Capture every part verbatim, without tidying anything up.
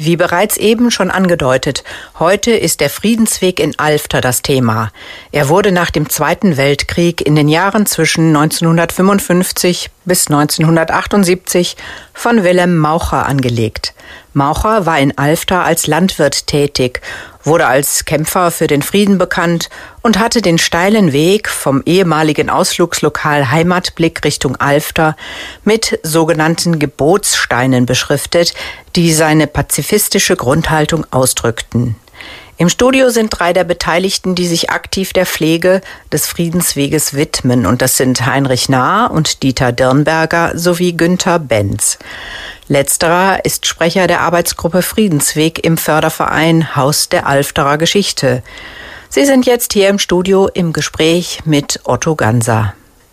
Wie bereits eben schon angedeutet, heute ist der Friedensweg in Alfter das Thema. Er wurde nach dem Zweiten Weltkrieg in den Jahren zwischen neunzehnhundertfünfundfünfzig bis neunzehnhundertachtundsiebzig von Wilhelm Maucher angelegt. Maucher war in Alfter als Landwirt tätig, wurde als Kämpfer für den Frieden bekannt und hatte den steilen Weg vom ehemaligen Ausflugslokal Heimatblick Richtung Alfter mit sogenannten Gebotssteinen beschriftet, die seine pazifistische Grundhaltung ausdrückten. Im Studio sind drei der Beteiligten, die sich aktiv der Pflege des Friedensweges widmen. Und das sind Heinrich Nahr und Dieter Dirnberger sowie Günther Benz. Letzterer ist Sprecher der Arbeitsgruppe Friedensweg im Förderverein Haus der Alfterer Geschichte. Sie sind jetzt hier im Studio im Gespräch mit Otto Ganser.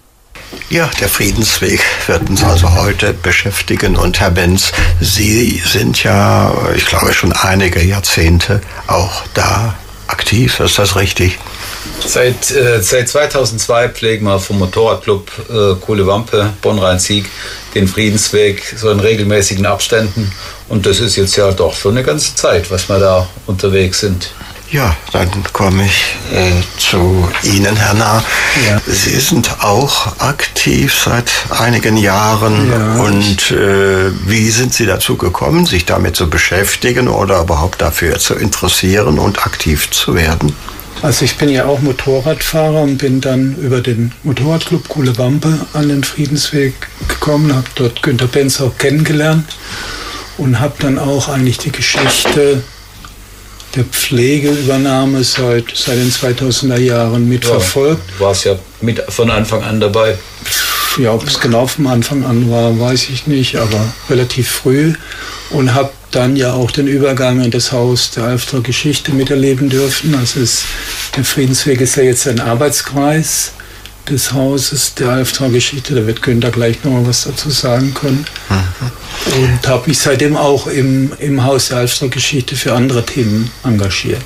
Ja, der Friedensweg wird uns also heute beschäftigen. Und Herr Benz, Sie sind ja, ich glaube, schon einige Jahrzehnte auch da aktiv. Ist das richtig? Seit, äh, seit zweitausendzwei pflegen wir vom Motorradclub äh, Kuhle-Wampe, Bonn-Rhein-Sieg, den Friedensweg so in regelmäßigen Abständen. Und das ist jetzt ja doch schon eine ganze Zeit, was wir da unterwegs sind. Ja, dann komme ich äh, zu Ihnen, Herr Nahr. Ja. Sie sind auch aktiv seit einigen Jahren. Ja. Und äh, wie sind Sie dazu gekommen, sich damit zu beschäftigen oder überhaupt dafür zu interessieren und aktiv zu werden? Also ich bin ja auch Motorradfahrer und bin dann über den Motorradclub Kuhle-Wampe an den Friedensweg gekommen, habe dort Günther Benz auch kennengelernt und habe dann auch eigentlich die Geschichte der Pflegeübernahme seit, seit den zweitausender Jahren mitverfolgt. Ja, warst ja mit von Anfang an dabei? Ja, ob es genau vom Anfang an war, weiß ich nicht, aber relativ früh. Und habe dann ja auch den Übergang in das Haus der Alfter Geschichte miterleben dürfen. Also es, der Friedensweg ist ja jetzt ein Arbeitskreis des Hauses der Alfter Geschichte. Da wird Günther gleich noch mal was dazu sagen können. Mhm. Und habe mich seitdem auch im, im Haus der Alfter Geschichte für andere Themen engagiert.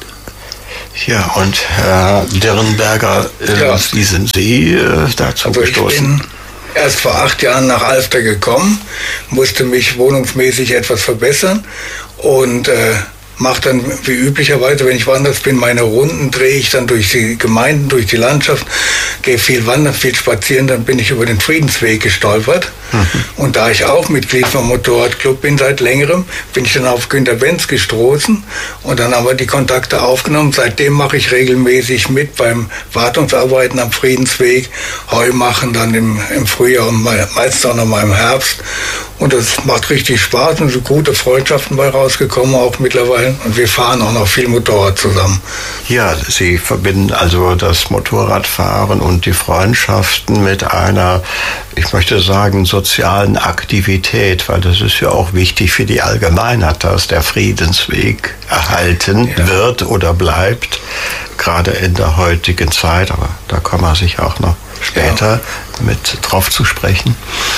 Ja, und Herr Dirnberger, äh, ja. wie sind Sie äh, dazu also gestoßen? Ich bin erst vor acht Jahren nach Alfter gekommen, musste mich wohnungsmäßig etwas verbessern und äh, mache dann wie üblicherweise, wenn ich woanders bin, meine Runden, drehe ich dann durch die Gemeinden, durch die Landschaft, gehe viel wandern, viel spazieren, dann bin ich über den Friedensweg gestolpert. Mhm. Und da ich auch Mitglied vom Motorradclub bin seit längerem, bin ich dann auf Günther Benz gestoßen und dann haben wir die Kontakte aufgenommen. Seitdem mache ich regelmäßig mit beim Wartungsarbeiten am Friedensweg, Heu machen dann im, im Frühjahr und meistens auch noch mal im Herbst. Und das macht richtig Spaß und so gute Freundschaften bei rausgekommen auch mittlerweile. Und wir fahren auch noch viel Motorrad zusammen. Ja, Sie verbinden also das Motorradfahren und die Freundschaften mit einer, ich möchte sagen, sozialen Aktivität, weil das ist ja auch wichtig für die Allgemeinheit, dass der Friedensweg erhalten ja. wird oder bleibt, gerade in der heutigen Zeit. Aber da kommen wir sicher auch noch später ja. mit drauf zu sprechen.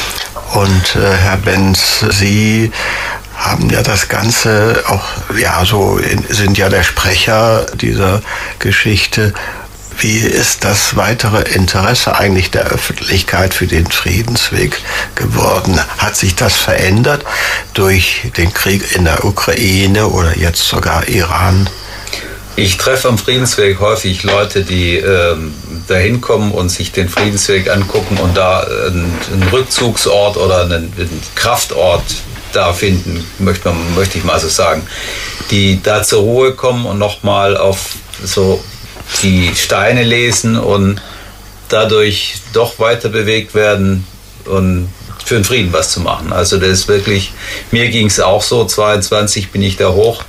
Und äh, Herr Benz, Sie haben ja das Ganze auch, ja, so in, sind ja der Sprecher dieser Geschichte. Wie ist das weitere Interesse eigentlich der Öffentlichkeit für den Friedensweg geworden? Hat sich das verändert durch den Krieg in der Ukraine oder jetzt sogar Iran? Ich treffe am Friedensweg häufig Leute, die ähm, da hinkommen und sich den Friedensweg angucken und da einen, einen Rückzugsort oder einen, einen Kraftort da finden, möchte, man, möchte ich mal so sagen, die da zur Ruhe kommen und nochmal auf so die Steine lesen und dadurch doch weiter bewegt werden und für den Frieden was zu machen. Also das ist wirklich, mir ging es auch so, zweiundzwanzig bin ich da hoch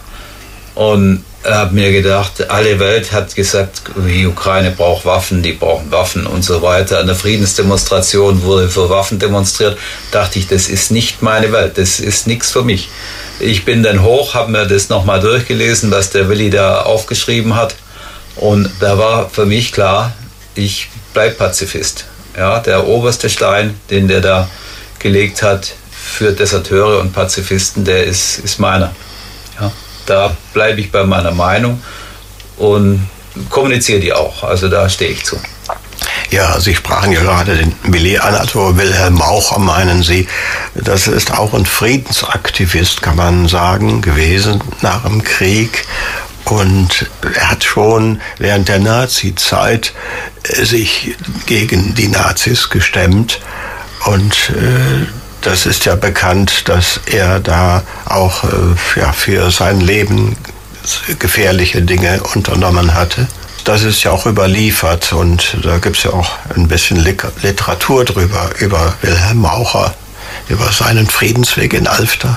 und habe mir gedacht, alle Welt hat gesagt, die Ukraine braucht Waffen, die brauchen Waffen und so weiter. An der Friedensdemonstration wurde für Waffen demonstriert. Dachte ich, das ist nicht meine Welt, das ist nichts für mich. Ich bin dann hoch, habe mir das nochmal durchgelesen, was der Willi da aufgeschrieben hat. Und da war für mich klar, ich bleib Pazifist. Ja, der oberste Stein, den der da gelegt hat für Deserteure und Pazifisten, der ist, ist meiner. Ja. Da bleibe ich bei meiner Meinung und kommuniziere die auch. Also da stehe ich zu. Ja, Sie sprachen ja gerade den Militäranator Wilhelm Maucher, meinen Sie. Das ist auch ein Friedensaktivist, kann man sagen, gewesen nach dem Krieg. Und er hat schon während der Nazi-Zeit sich gegen die Nazis gestemmt. Und äh, das ist ja bekannt, dass er da auch äh, ja, für sein Leben gefährliche Dinge unternommen hatte. Das ist ja auch überliefert und da gibt es ja auch ein bisschen Literatur drüber, über Wilhelm Maucher, über seinen Friedensweg in Alfter.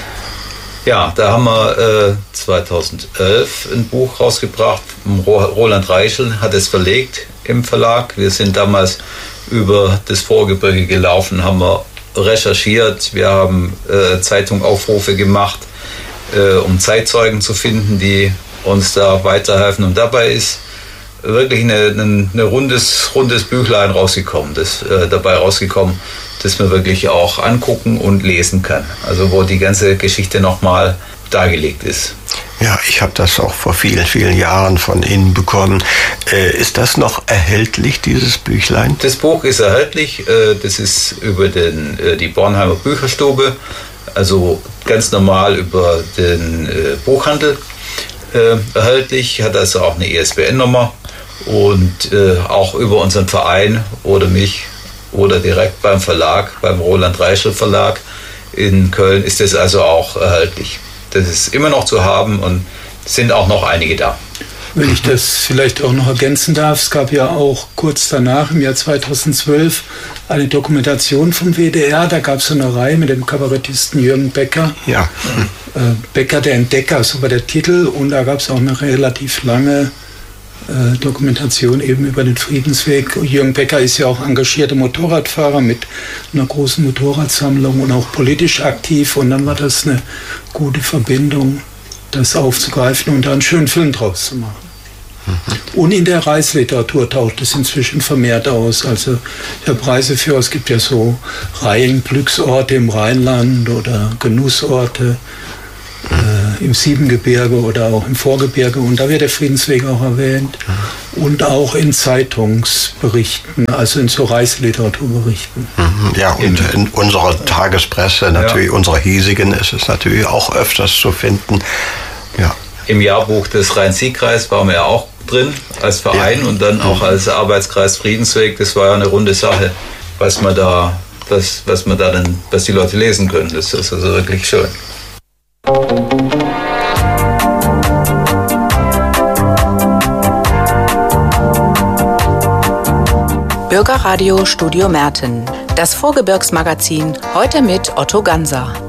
Ja, da haben wir äh, zweitausendelf ein Buch rausgebracht. Roland Reichel hat es verlegt im Verlag. Wir sind damals über das Vorgebirge gelaufen, haben wir recherchiert. Wir haben äh, Zeitungaufrufe gemacht, äh, um Zeitzeugen zu finden, die uns da weiterhelfen. Und dabei ist wirklich eine, eine, eine rundes, rundes Büchlein rausgekommen, das, äh, dabei rausgekommen, das man wirklich auch angucken und lesen kann. Also wo die ganze Geschichte nochmal dargelegt ist. Ja, ich habe das auch vor vielen, vielen Jahren von Ihnen bekommen. Äh, ist das noch erhältlich, dieses Büchlein? Das Buch ist erhältlich. Äh, das ist über den, äh, die Bornheimer Bücherstube, also ganz normal über den äh, Buchhandel äh, erhältlich. Hat also auch eine I S B N-Nummer. Und äh, auch über unseren Verein oder mich oder direkt beim Verlag, beim Roland Reichel Verlag in Köln ist es also auch erhältlich. Das ist immer noch zu haben und sind auch noch einige da. Wenn ich das vielleicht auch noch ergänzen darf, es gab ja auch kurz danach, im Jahr zweitausendzwölf, eine Dokumentation vom W D R. Da gab es so eine Reihe mit dem Kabarettisten Jürgen Becker. Ja. Äh, Becker der Entdecker, so war der Titel. Und da gab es auch eine relativ lange Äh, Dokumentation eben über den Friedensweg. Jürgen Becker ist ja auch engagierter Motorradfahrer mit einer großen Motorradsammlung und auch politisch aktiv. Und dann war das eine gute Verbindung, das aufzugreifen und da einen schönen Film draus zu machen. Mhm. Und in der Reiseliteratur taucht es inzwischen vermehrt aus. Also der Reiseführer, es gibt ja so Reihen, Glücksorte im Rheinland oder Genussorte Äh, im Siebengebirge oder auch im Vorgebirge und da wird der Friedensweg auch erwähnt und auch in Zeitungsberichten, also in so Reiseliteraturberichten. Ja, und in unserer Tagespresse, natürlich ja. Unserer hiesigen, ist es natürlich auch öfters zu finden. Ja. Im Jahrbuch des Rhein-Sieg-Kreis waren wir ja auch drin als Verein ja. Und dann auch als Arbeitskreis Friedensweg. Das war ja eine runde Sache, was man da, was, was man da dann, was die Leute lesen können. Das ist also wirklich schön. Bürgerradio Studio Merten. Das Vorgebirgsmagazin, heute mit Otto Ganser.